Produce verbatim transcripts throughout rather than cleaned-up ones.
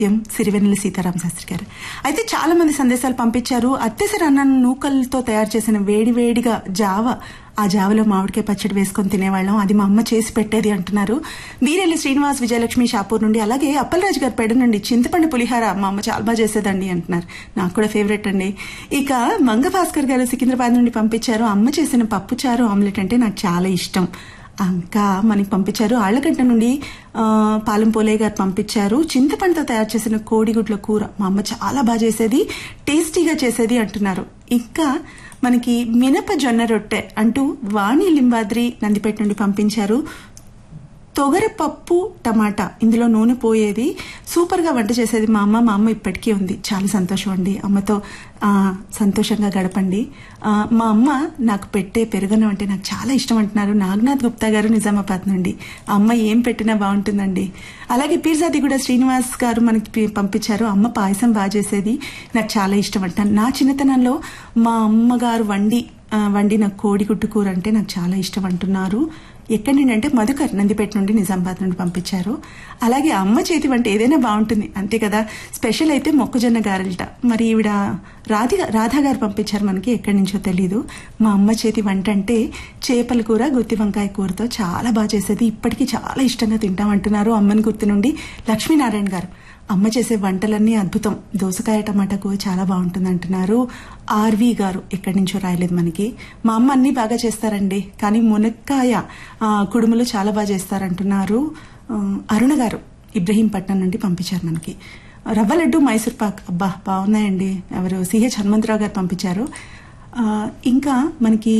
ఎం సిరివెన్నెల సీతారామ శాస్త్రి గారు. అయితే చాలా మంది సందేశాలు పంపించారు. అత్తెసరి అన్నం నూకలతో తయారు చేసిన వేడి వేడిగా జావ, ఆ జావలో మామిడికాయ పచ్చడి వేసుకొని తినేవాళ్ళం, అది మా అమ్మ చేసి పెట్టేది అంటున్నారు. వీరెల్లి శ్రీనివాస్ విజయలక్ష్మి షాపూర్ నుండి. అలాగే అప్పలరాజు గారి పెడ నుండి చింతపండు పులిహార మా అమ్మ చాలా బాగా చేసేదండి అంటున్నారు. నాకు కూడా ఫేవరెట్ అండి. ఇక మంగ భాస్కర్ గారు సికింద్రాబాద్ నుండి పంపించారు. అమ్మ చేసిన పప్పుచారు ఆమ్లెట్ అంటే నాకు చాలా ఇష్టం. ఇంకా మనకి పంపించారు. ఆళ్లగడ్డ నుండి పాలెం పోలే గారు పంపించారు. చింతపండుతో తయారు చేసిన కోడిగుడ్ల కూర మా అమ్మ చాలా బాగా చేసేది, టేస్టీగా చేసేది అంటున్నారు. ఇంకా మనకి మినప జొన్న రొట్టె అంటూ వాణి లింబాద్రి నందిపేట నుండి పంపించారు. తొగరపప్పు టమాటా, ఇందులో నూనె పోయేది, సూపర్ గా వంట చేసేది మా అమ్మ. మా అమ్మ ఇప్పటికీ ఉంది. చాలా సంతోషం అండి. అమ్మతో సంతోషంగా గడపండి. మా అమ్మ నాకు పెట్టే పెరుగన్నం అంటే నాకు చాలా ఇష్టం అంటున్నారు నాగనాథ్ గుప్తా గారు నిజామాబాద్ నుండి. అమ్మ ఏం పెట్టినా బాగుంటుందండి. అలాగే పీర్జాది కూడా శ్రీనివాస్ గారు మనకి పంపించారు. అమ్మ పాయసం బాగా చేసేది, నాకు చాలా ఇష్టం అంటాను. నా చిన్నతనంలో మా అమ్మగారు వండి వండిన కోడిగుడ్డు కూర అంటే నాకు చాలా ఇష్టం అంటున్నారు. ఎక్కడి నుండి అంటే మధుకర్ నందిపేట నుండి నిజామాబాద్ నుండి పంపించారు. అలాగే అమ్మ చేతి వంట ఏదైనా బాగుంటుంది అంతే కదా, స్పెషల్ అయితే మొక్కజొన్న గారెలట. మరి ఈవిడ రాధి రాధా గారు పంపించారు మనకి, ఎక్కడి నుంచో తెలీదు. మా అమ్మ చేతి వంట అంటే చేపల కూర, గుత్తి వంకాయ కూరతో చాలా బాగా చేసేది, ఇప్పటికీ చాలా ఇష్టంగా తింటామంటున్నారు. అమ్మని గుర్తు నుండి లక్ష్మీనారాయణ గారు. అమ్మ చేసే వంటలన్నీ అద్భుతం, దోసకాయ టమాటా కూర చాలా బాగుంటుంది అంటున్నారు. ఆర్వి గారు ఎక్కడి నుంచో రాయలేదు మనకి. మా అమ్మ అన్ని బాగా చేస్తారండి, కానీ మునక్కాయ కుడుములు చాలా బాగా చేస్తారంటున్నారు. అరుణ గారు ఇబ్రహీంపట్నం నుండి పంపించారు మనకి. రవ్వ లడ్డు, మైసూర్ పాక్ అబ్బా బాగున్నాయండి. ఎవరు సిహెచ్ హనుమంతరావు గారు పంపించారు. ఇంకా మనకి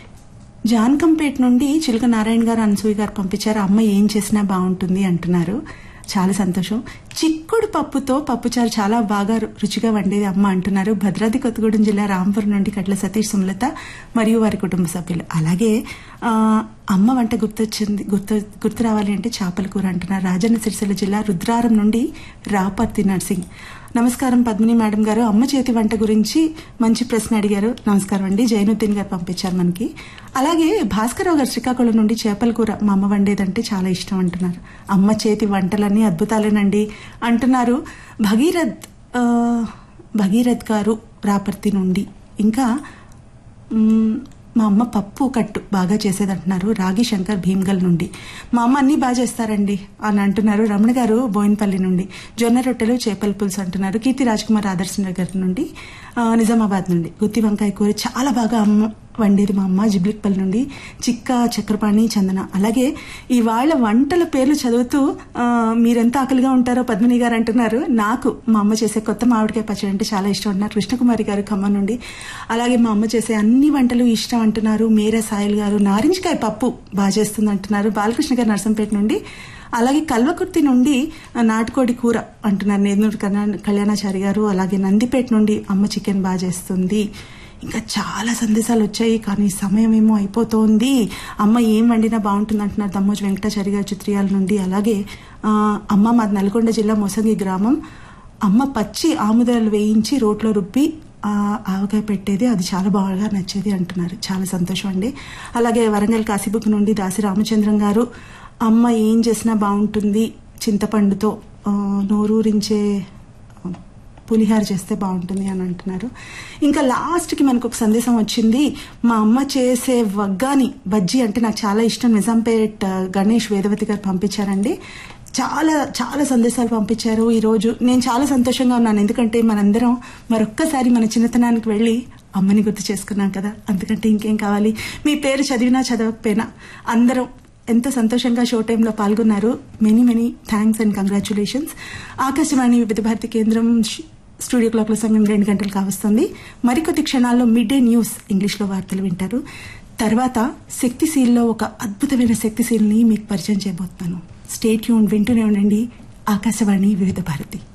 జాన్కంపేట నుండి చిలుక నారాయణ గారు, అనసూయ గారు పంపించారు. అమ్మ ఏం చేసినా బాగుంటుంది అంటున్నారు. చాలా సంతోషం. చిక్కుడు పప్పుతో పప్పుచారు చాలా బాగా రుచిగా వండేది అమ్మ అంటున్నారు. భద్రాద్రి కొత్తగూడెం జిల్లా రాంపురం నుండి కట్ల సతీష్, సుమలత మరియు వారి కుటుంబ సభ్యులు. అలాగే అమ్మ వంట గుర్తొచ్చింది గుర్తు గుర్తు రావాలి అంటే చేపల కూర అంటున్నారు. రాజన్న సిరిసిల్ల జిల్లా రుద్రారం నుండి రాపర్తి నర్సింగ్. నమస్కారం పద్మిని మేడం గారు, అమ్మ చేతి వంట గురించి మంచి ప్రశ్న అడిగారు. నమస్కారం అండి. జైనుద్దీన్ గారు పంపించారు మనకి. అలాగే భాస్కరరావు గారు శ్రీకాకుళం నుండి చేపల కూర మా అమ్మ వండేదంటే చాలా ఇష్టం అంటున్నారు. అమ్మ చేతి వంటలన్నీ అద్భుతాలేనండి అంటున్నారు. భగీరథ్ భగీరథ్ గారు రాపర్తి నుండి. ఇంకా మా అమ్మ పప్పు కట్టు బాగా చేసేది అంటున్నారు. రాగి శంకర్ భీమ్గల్ నుండి. మా అమ్మ అన్ని బాగా చేస్తారండి అని అంటున్నారు. రమణ గారు బోయిన్పల్లి నుండి. జొన్న రొట్టెలు, చేపల పులుసు అంటున్నారు. కీర్తి రాజ్ కుమార్ ఆదర్శ్ నగర్ నుండి, నిజామాబాద్ నుండి. గుత్తి వంకాయ కూర చాలా బాగా అమ్మ వండేది మా అమ్మ. జిబ్లిక్పల్లి నుండి చిక్క, చక్రపాణి, చందన. అలాగే ఇవాళ వంటల పేర్లు చదువుతూ మీరెంత ఆకలిగా ఉంటారో పద్మిని గారు అంటున్నారు. నాకు మా అమ్మ చేసే కొత్త మామిడికాయ పచ్చడి అంటే చాలా ఇష్టం అంటున్నారు. కృష్ణకుమారి గారు ఖమ్మం నుండి. అలాగే మా అమ్మ చేసే అన్ని వంటలు ఇష్టం అంటున్నారు. మీరా సాయిల్ గారు నారింజకాయ పప్పు బాగా చేస్తుంది అంటున్నారు. బాలకృష్ణ గారు నర్సంపేట నుండి. అలాగే కల్వకుర్తి నుండి నాటుకోడి కూర అంటున్నారు నేదునూరు కళ్యాణాచారి గారు. అలాగే నందిపేట నుండి అమ్మ చికెన్ బాగా చేస్తుంది. ఇంకా చాలా సందేశాలు వచ్చాయి, కానీ సమయం ఏమో అయిపోతోంది. అమ్మ ఏం వండినా బాగుంటుంది అంటున్నారు దమ్మోజు వెంకటాచారి గారు చిత్రియాల నుండి. అలాగే అమ్మ మాది నల్గొండ జిల్లా మొసంగి గ్రామం. అమ్మ పచ్చి ఆముదాలు వేయించి రోట్లో రుబ్బి ఆవకాయ పెట్టేది, అది చాలా బాగా నచ్చేది అంటున్నారు. చాలా సంతోషం అండి. అలాగే వరంగల్ కాశీబుక్ నుండి దాసి రామచంద్రం గారు. అమ్మ ఏం చేసినా బాగుంటుంది, చింతపండుతో నోరూరించే పులిహార చేస్తే బాగుంటుంది అని అంటున్నారు. ఇంకా లాస్ట్కి మనకు ఒక సందేశం వచ్చింది. మా అమ్మ చేసే వగ్గాని బజ్జీ అంటే నాకు చాలా ఇష్టం. నిజాంపేట్ గణేష్ వేదవతి గారు పంపించారండి. చాలా చాలా సందేశాలు పంపించారు ఈరోజు. నేను చాలా సంతోషంగా ఉన్నాను, ఎందుకంటే మనందరం మరొక్కసారి మన చిన్నతనానికి వెళ్ళి అమ్మని గుర్తు చేసుకున్నాం కదా. అందుకంటే ఇంకేం కావాలి. మీ పేరు చదివినా చదవకపోయినా అందరం ఎంతో సంతోషంగా షో టైంలో పాల్గొన్నారు. Many many thanks and congratulations. Akashvani వివిధ భారతి కేంద్రం స్టూడియో క్లాక్ల సమయం రెండు గంటలు కావస్తుంది. మరికొద్ది క్షణాల్లో మిడ్ డే న్యూస్ ఇంగ్లీష్లో వార్తలు వింటారు. తర్వాత శక్తిశీల్లో ఒక అద్భుతమైన శక్తిశీల్ని మీకు పరిచయం చేయబోతున్నాను. స్టే ట్యూన్, వింటూనే ఉండండి ఆకాశవాణి వివిధ భారతి.